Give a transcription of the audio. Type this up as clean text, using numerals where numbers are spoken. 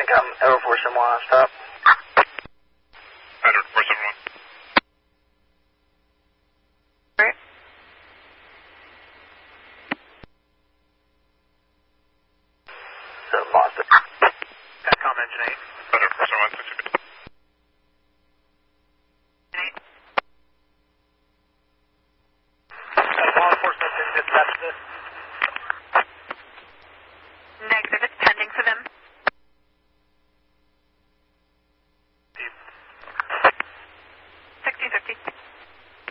I'm Aero 471 on stop. Roger, 471. Right. So, Monster. Catcom engine 8.